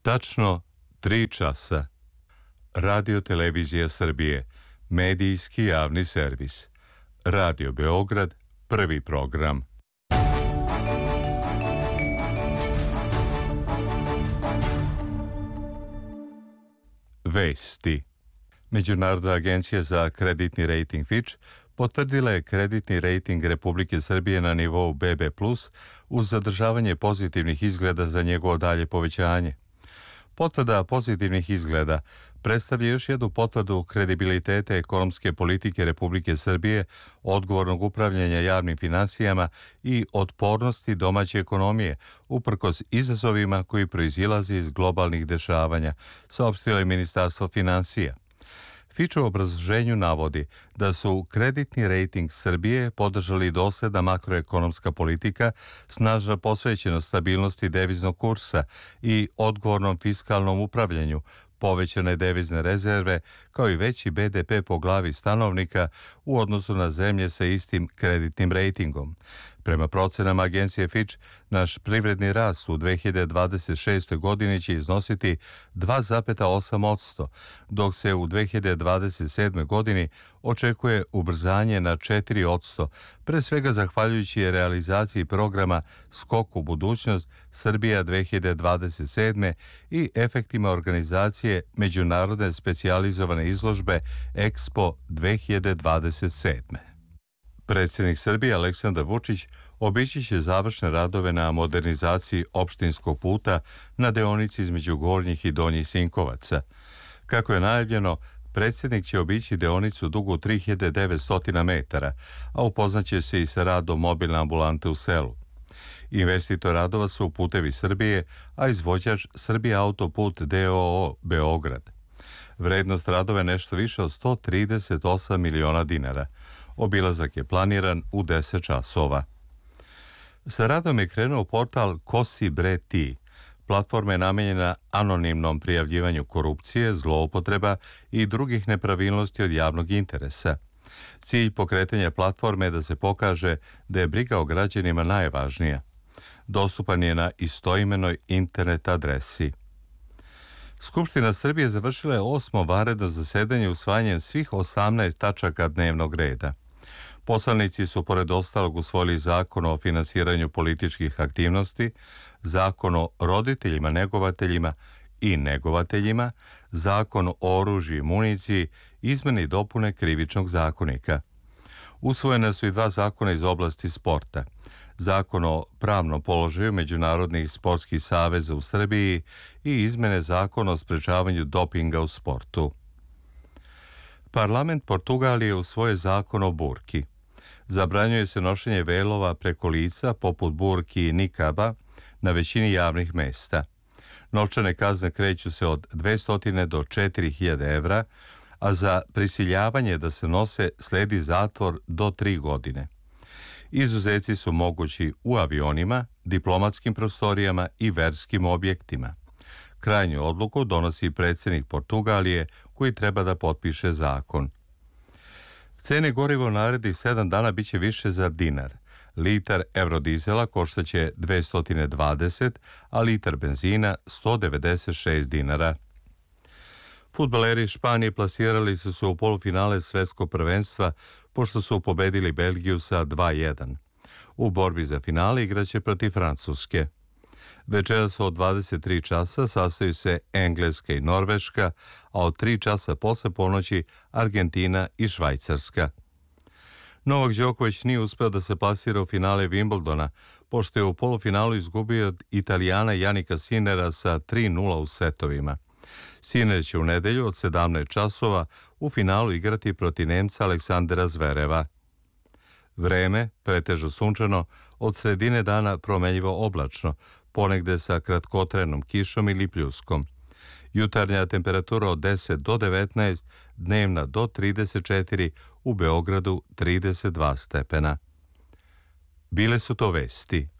Tačno 3 časa. Radio Televizija Srbije, medijski javni servis. Radio Beograd, prvi program. Vesti. Međunarodna agencija za kreditni rejting Fitch potvrdila je kreditni rejting Republike Srbije na nivou BB+, uz zadržavanje pozitivnih izgleda za njegovo dalje povećanje. Potvrda pozitivnih izgleda predstavlja još jednu potvrdu kredibiliteta ekonomske politike Republike Srbije, odgovornog upravljanja javnim finansijama i otpornosti domaće ekonomije, uprkos izazovima koji proizilaze iz globalnih dešavanja, saopštilo je Ministarstvo finansija. Fitch u obrazloženju navodi da su kreditni rejting Srbije podržali dosledna makroekonomska politika, snažna posvećenost stabilnosti deviznog kursa i odgovornom fiskalnom upravljanju, povećane devizne rezerve, kao i veći BDP po glavi stanovnika u odnosu na zemlje sa istim kreditnim rejtingom. Prema procenama agencije Fitch, naš privredni rast u 2026. godini će iznositi 2,8%, dok se u 2027. godini očekuje ubrzanje na 4%, pre svega zahvaljujući realizaciji programa Skok u budućnost Srbija 2027. i efektima organizacije međunarodne specijalizovane izložbe Expo 2027. Predsjednik Srbije Aleksandar Vučić obići će završne radove na modernizaciji opštinskog puta na deonici između Gornjih i Donjih Sinkovaca. Kako je najavljeno, predsjednik će obići deonicu dugu 3900 metara, a upoznaće se i sa radom mobilne ambulante u selu. Investitor radova su Putevi Srbije, a izvođač Srbija autoput d.o.o. Beograd. Vrednost radova je nešto više od 138 miliona dinara. Obilazak je planiran u 10 časova. Sa radom je krenuo portal Ko si bre ti. Platforma je namenjena anonimnom prijavljivanju korupcije, zloupotreba i drugih nepravilnosti od javnog interesa. Cilj pokretanja platforme je da se pokaže da je briga o građanima najvažnija. Dostupan je na istoimenoj internet adresi. Skupština Srbije završila je 8. vanredno zasedanje usvajanjem svih 18 tačaka dnevnog reda. Poslanici su pored ostalog usvojili Zakon o finansiranju političkih aktivnosti, Zakon o roditeljima, negovateljima i negovateljima, Zakon o oružju i municiji, izmene i dopune Krivičnog zakonika. Usvojene su i 2 zakona iz oblasti sporta. Zakon o pravnom položaju međunarodnih sportskih saveza u Srbiji i izmene Zakona o sprečavanju dopinga u sportu. Parlament Portugalije usvojio zakon o burki. Zabranjuje se nošenje velova preko lica, poput burki i nikaba, na većini javnih mesta. Novčane kazne kreću se od 200 do 4000 evra, a za prisiljavanje da se nose sledi zatvor do 3 godine. Izuzeci su mogući u avionima, diplomatskim prostorijama i verskim objektima. Krajnju odluku donosi predsjednik Portugalije, koji treba da potpiše zakon. Cene goriva u narednih 7 dana biće više za dinar. Litar eurodizela koštaće 220, a litar benzina 196 dinara. Fudbaleri Španije plasirali su se u polufinale svetskog prvenstva pošto su pobedili Belgiju sa 2:1. U borbi za finale igraće protiv Francuske. Večeras od 23 časa sastaju se Engleska i Norveška, a od 3 časa posle ponoći Argentina i Švajcarska. Novak Đoković nije uspeo da se plasira u finale Wimbledona, pošto je u polufinalu izgubio od Italijana Janika Sinera sa 3:0 u setovima. Siner će u nedelju od 17 časova u finalu igrati protiv Nemca Aleksandra Zvereva. Vreme, pretežno sunčano, od sredine dana promenljivo oblačno, ponegde sa kratkotrenom kišom ili pljuskom. Jutarnja temperatura od 10 do 19, dnevna do 34, u Beogradu 32 stepena. Bile su to vesti.